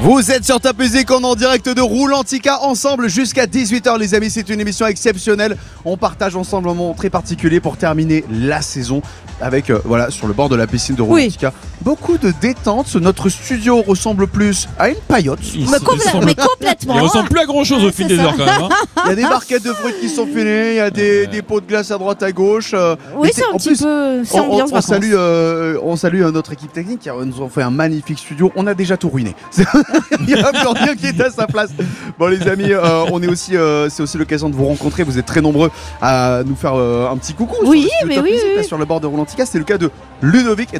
Vous êtes sur Top Music, on est en direct de Roulantica ensemble jusqu'à 18h les amis, c'est une émission exceptionnelle. On partage ensemble un moment très particulier pour terminer la saison avec voilà sur le bord de la piscine de Roulantica. Oui. Beaucoup de détente, notre studio ressemble plus à une paillote. Mais complètement. Il ressemble plus à grand chose au fil des heures quand même. Il y a des barquettes de fruits qui sont filées, il y a des pots de glace à droite à gauche. Oui, c'est un petit peu ambiance vacances. On salue notre équipe technique qui nous ont fait un magnifique studio. On a déjà tout ruiné. Il n'y a plus rien qui est à sa place. Bon les amis, on est aussi, c'est aussi l'occasion de vous rencontrer. Vous êtes très nombreux à nous faire un petit coucou. Oui, sur le bord de Roulantica. C'est le cas de Ludovic.